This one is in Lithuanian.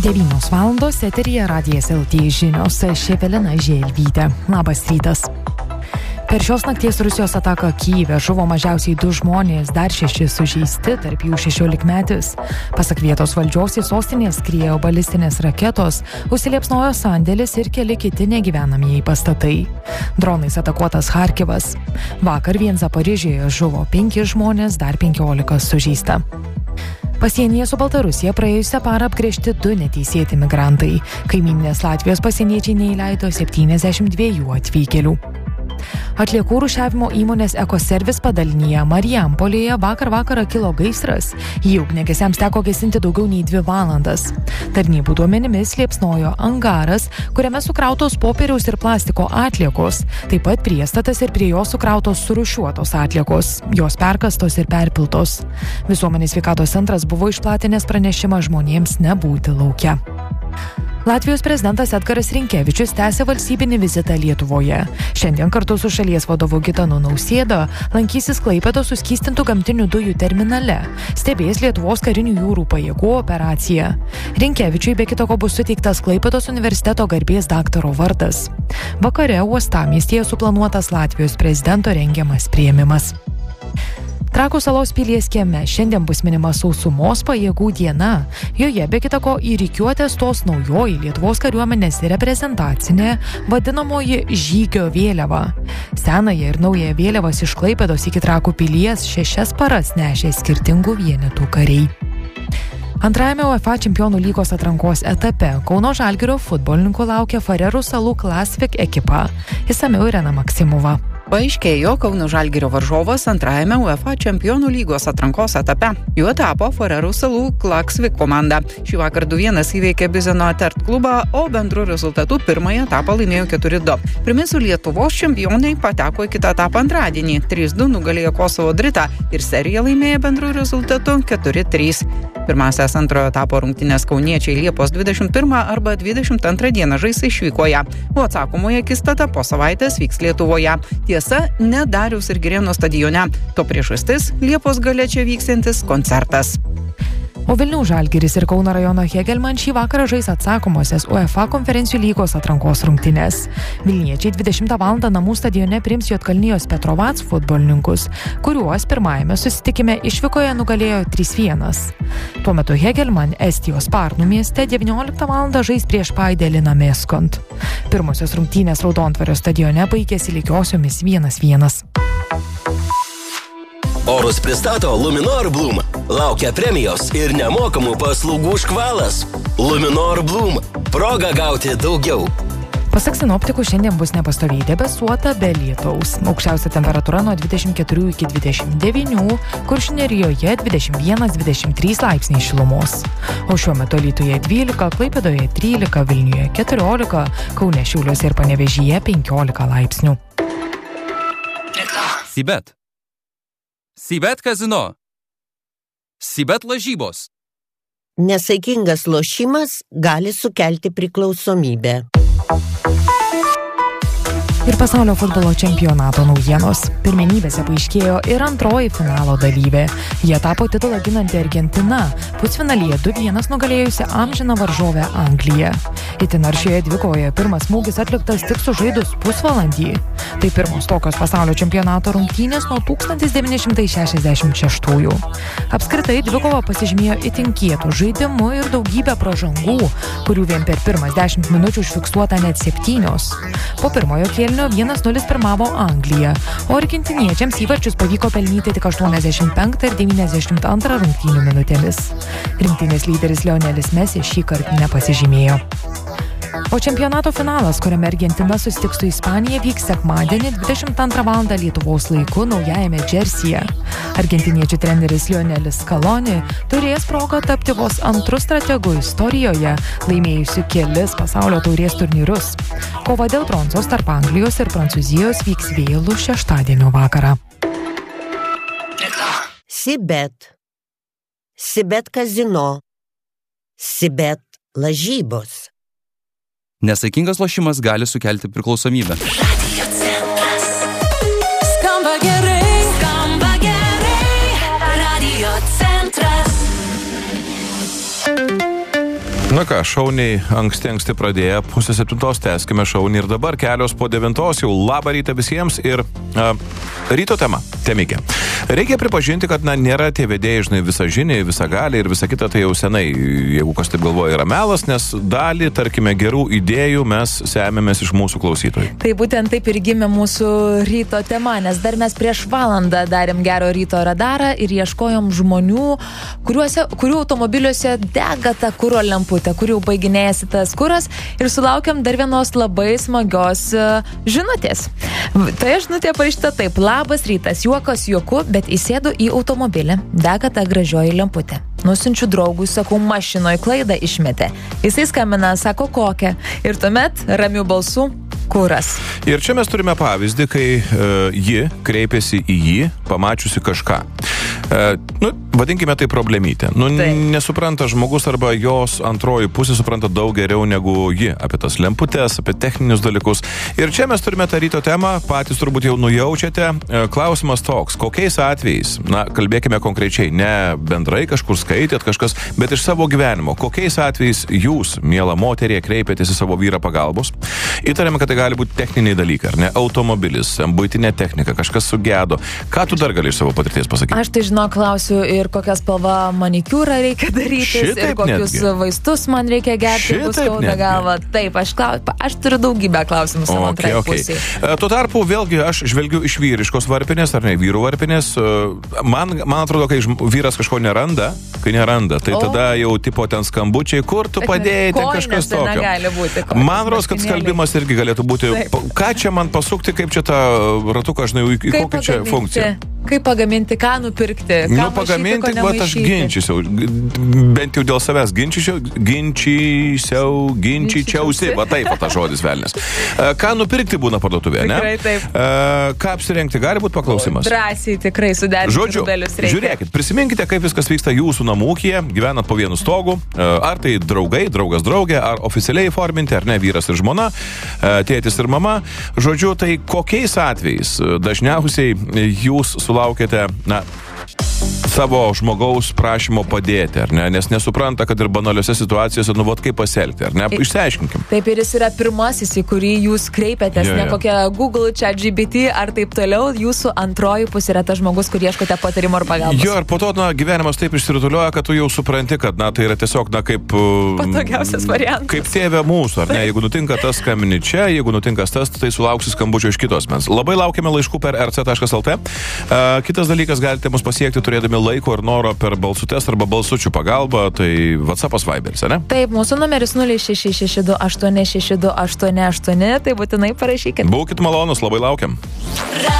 9 valandos eteryje Radijas LT žinios, Evelina Želvytė. Labas rytas. Per šios nakties Rusijos ataką Kyjive žuvo mažiausiai 2 žmonės, dar 6 sužeisti, tarp jų 16-metis. Pasak vietos valdžios į sostinę skriejo balistinės raketos, užsiliepsnojo sandėlis ir keli kiti negyvenamieji pastatai. Dronais atakuotas Charkivas. Vakar vien Zaporižėje žuvo 5 žmonės, dar 15 sužeista. Pasienyje su Baltarusija praėjusią parą apgręžti 2 neteisėti migrantai. Kaimyninės Latvijos pasieniečiai neįleido 72 atvykėlių. Atliekų rūšiavimo įmonės Ekoservis padalinyje Marijampolėje vakar vakarą kilo gaisras. Jį ugniagesiams teko gesinti daugiau nei 2 valandas. Tarnybų duomenimis liepsnojo angaras, kuriame sukrautos popieriaus ir plastiko atliekos, taip pat priestatas ir prie jo sukrautos surūšiuotos atliekos. Jos perkastos ir perpiltos. Visuomenės sveikatos centras buvo išplatinęs pranešimą žmonėms nebūti lauke. Latvijos prezidentas Edgaras Rinkevičius tęsia valstybinį vizitą Lietuvoje. Šiandien kartu su šalies vadovu Gitanu Nausėda lankysis Klaipėdos suskystintų gamtinių dujų terminale, stebės Lietuvos karinių jūrų pajėgų operaciją. Rinkevičiui be kitoko bus suteiktas Klaipėdos universiteto garbės daktaro vardas. Vakare uostamiestyje suplanuotas Latvijos prezidento rengiamas priėmimas. Trakų salos Pilies kieme šiandien bus minima sausumos pajėgų diena. Joje be kitako į rikiuotę stos naujoji Lietuvos kariuomenės reprezentacinė vadinamoji žygio vėliava. Senąją ir naują vėliavas iš Klaipėdos iki Trakų Pilies 6 paras nešė skirtingų vienetų kariai. Antrajame UEFA čempionų lygos atrankos etape Kauno Žalgirio futbolininkų laukia Farerų salų Klasvik ekipa. Išsamiau Irena Maksimova. Paaiškėjo Kauno Žalgirio varžovas antrajame UEFA čempionų lygos atrankos etape. Juo tapo Farerų salų Klaksvik komanda. Šį vakar 2-1 įveikė Bizeno Atert klubą, o bendru rezultatu pirmąją etapą laimėjo 4-2. Priminsiu, Lietuvos čempionai pateko į kitą etapą antradienį. 3-2 nugalėjo Kosovo Dritą ir seriją laimėjo bendru rezultatu 4-3. Pirmąsias antrojo etapo rungtynės kauniečiai Liepos 21 arba 22 dieną žais išvykoje, o atsakomoji akistata po savaitės vyks Lietuvoje. Tiesa, ne Dariaus ir Girėno stadione. To priežastis Liepos gale čia vyksiantis koncertas. O Vilniaus Žalgiris ir Kauno rajono Hegelman šį vakarą žais atsakomosias UEFA konferencijų lygos atrankos rungtynes. Vilniečiai 20 val. Namų stadione priims Juodkalnijos Petrovac futbolininkus, kuriuos pirmajame susitikime išvykoje nugalėjo 3-1. Tuo metu Hegelman Estijos Parnų mieste 19 val. Žais prieš Paideliną Meskont. Pirmosios rungtynės Raudontvario stadione baigėsi lygiosiomis 1-1. Orus pristato Luminor Bloom. Laukia premijos ir nemokamų paslaugų škvalas. Luminor Bloom. Proga gauti daugiau. Pasak sinoptikų, šiandien bus nepastoviai debesuota be lietaus. Aukščiausia temperatūra nuo 24 iki 29, Kuršių Nerijoje 21-23 laipsniai šilumos. O šiuo metu Alytuje 12, Klaipėdoje 13, Vilniuje 14, Kaune, Šiauliuose ir Panevėžyje 15 laipsnių. Sibet kazino. Sibet lažybos. Nesaikingas lošimas gali sukelti priklausomybę. Ir pasaulio futbolo čempionato naujienos. Pirmenybėse paaiškėjo ir antroji finalo dalyvė. Jie tapo titulą ginanti Argentina, pusfinalyje 2-1 nugalėjusi amžiną varžovę Angliją. Itin aršioje dvikovoje pirmas smūgis atliktas tik sužaidus pusvalandį. Tai pirmos tokios pasaulio čempionato rungtynės nuo 1966. Apskritai dvikova pasižymėjo itin kietų žaidimų ir daugybę pražangų, kurių vien per pirmas 10 minučių užfiksuota net 7. Po pirmojo kėlinio 1-0 pirmavo Anglija, o argentiniečiams įvarčius pavyko pelnyti tik 85 ir 92 rungtynių minutėmis. Rinktinės lyderis Lionelis Messi šį kartą nepasižymėjo. O čempionato finalas, kuriame Argentina susitiks su Ispanija, vyks sekmadienį 22 val. Lietuvos laiku naujajame Džersyje. Argentiniečių treneris Lionelis Scaloni turės progą tapti vos antru strategu istorijoje, laimėjusiu kelis pasaulio taurės turnyrus. Kova dėl bronzos tarp Anglijos ir Prancūzijos vyks vėlų šeštadienio vakarą. Sibet. Sibet kazino. Sibet lažybos. Nesaikingas lošimas gali sukelti priklausomybę. Radio centras. Skamba gerai, skamba gerai. Radio centras. Na ką, šauniai anksti pradėję, 6:30 tęskime šauniai ir dabar 8:45 jau labą rytą visiems ir ryto tema, temikė. Reikia pripažinti, kad nėra tie vedėjai, žinai, visažiniai, visagaliai ir visa kita, tai jau senai, jeigu kas taip galvoja, yra melas, nes dalį, tarkime, gerų idėjų mes semiamės iš mūsų klausytojų. Tai būtent taip ir gimė mūsų ryto tema, nes dar mes prieš valandą darėm gero ryto radarą ir ieškojom žmonių, kurių automobiliuose dega ta kuro lemputė, kurių baiginėjasi tas kuras ir sulaukiam dar vienos labai smagios žinutės. Tai žinutė parašyta taip: labas rytas, juokas juoku, bet įsėdu į automobilį, dega ta gražioji lemputė. Nusinčiu draugui, sakau, mašinoje klaidą išmetė. Jisai skambina, sako, kokią. Ir tuomet ramių balsų kuras. Ir čia mes turime pavyzdį, kai ji kreipėsi į jį, pamačiusi kažką. Vadinkime tai problemytę. Nesupranta žmogus arba jos antroji pusė supranta daug geriau negu ji apie tas lemputės, apie techninius dalykus. Ir čia mes turime tą ryto temą, patys turbūt jau nujaučiate. Klausimas toks: kokiais atvejais, kalbėkime konkrečiai, ne bendrai kažkur skaitėt kažkas, bet iš savo gyvenimo, kokiais atvejais jūs, miela moterie, kreipėtės į savo vyrą pagalbos? Įtariame, kad tai gali būti techniniai dalykai, ar ne? Automobilis, buitinė technika, kažkas sugedo. Ką tu dar gali iš savo patirties pasakyti? Aš tai klausiu ir kokią spalvą manikiūrą reikia darytis, ir kokius vaistus man reikia gerti, jeigu skauda galva. Taip, aš turiu daugybę klausimų savo antrai pusiai. Tuo tarpu, vėlgi, aš žvelgiu iš vyriškos varpinės, ar ne, vyrų varpinės. Man atrodo, kai vyras kažko neranda, tai tada jau tipo ten skambučiai, kur tu padėjai, ten kažkas tokio. Man rodos, kad skalbimas irgi galėtų būti. Ką čia man pasukti, kaip čia tą ratuką, žinai, į kokią čia funkciją? Kaip pagaminti, ką nupirkti? Pagaminti, bet aš ginčysiu. Bent jau dėl savęs ginčyčiausi. Va taip, ta žodis velnės. Ką nupirkti būna parduotuvėje, ne? Tikrai taip. Ką apsirengti, gali būti paklausimas? Drąsiai, tikrai suderinti rūbelius reikia. Žiūrėkit, prisiminkite, kaip viskas vyksta jūsų namų ūkyje, gyvenat po vienu stogu, ar tai draugai, draugas draugė, ar oficialiai forminti, ar ne, vyras ir žmona, tėtis ir mama. Žodžiu, tai kokiais atvejais dažniausiai jūs sulaukėte, savo žmogaus prašymo padėti, ar ne? Nes nesupranta, kad ir banaliose situacijose, kaip pasielgti, ar ne? Išsiaiškinkim. Taip, ir jis yra pirmasis, į kurį jūs kreipiatės, ne kokia Google, ChatGPT ar taip toliau. Jūsų antroji pusė yra tas žmogus, kur ieškote patarimo ar pagalbos. Jo, ir po to, gyvenimas taip išsirutulioja, kad tu jau supranti, kad, tai yra tiesiog, kaip... patogiausias variantas. Kaip tėvė mūsų, ar ne? Jeigu nutinka tas, skambini čia, jeigu nutinka tas, tai sulauksi skambučio iš kitos mens. Labai laukiame laiškų per rc.lt. Kitas dalykas, galite mus pasiekti turėdami laiko ir noro per balsutes arba balsučių pagalbą, tai WhatsAppas, Viberis, ne? Taip, mūsų numeris 0662862888, tai būtinai parašykit. Būkit malonus, labai laukiam.